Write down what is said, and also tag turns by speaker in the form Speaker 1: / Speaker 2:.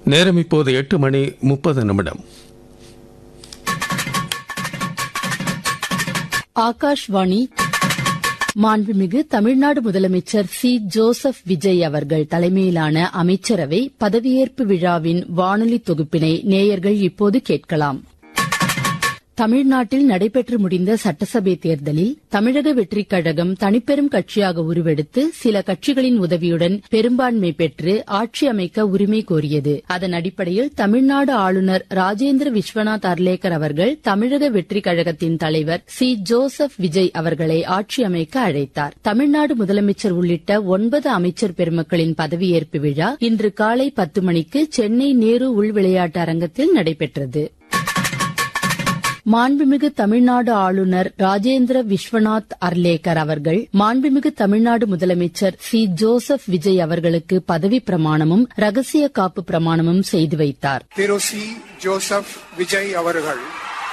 Speaker 1: நேரம் இப்போது 8:30.
Speaker 2: ஆகாஷ்வாணி. மாண்புமிகு தமிழ்நாடு முதலமைச்சர் சி. ஜோசப் விஜய் அவர்கள் தலைமையிலான அமைச்சரவை பதவியேற்பு விழாவின் வானொலி தொகுப்பினை நேயர்கள் இப்போது கேட்கலாம். தமிழ்நாட்டில் நடைபெற்று முடிந்த சட்டசபை தேர்தலில் தமிழக வெற்றிக் கழகம் தனிப்பெரும் கட்சியாக உருவெடுத்து சில கட்சிகளின் உதவியுடன் பெரும்பான்மை பெற்று ஆட்சி அமைக்க உரிமை கோரியது. அதன் அடிப்படையில் தமிழ்நாடு ஆளுநர் ராஜேந்திர விஸ்வநாத் அர்லேக்கர் அவர்கள் தமிழக வெற்றிக் கழகத்தின் தலைவர் சி. ஜோசப் விஜய் அவர்களை ஆட்சி அமைக்க அழைத்தார். தமிழ்நாடு முதலமைச்சர் உள்ளிட்ட 9 அமைச்சர் பெருமக்களின் பதவியேற்பு விழா இன்று காலை 10 மணிக்கு சென்னை நேரு உள் விளையாட்டு அரங்கத்தில் நடைபெற்றது. மாண்புமிகு தமிழ்நாடு ஆளுநர் ராஜேந்திர விஸ்வநாத் அர்லேக்கர் அவர்கள் மாண்புமிகு தமிழ்நாடு முதலமைச்சர் சி. ஜோசப் விஜய் அவர்களுக்கு பதவி பிரமாணமும் ரகசிய காப்பு பிரமாணமும் செய்து வைத்தார்.
Speaker 3: திரு சி. ஜோசப் விஜய் அவர்கள்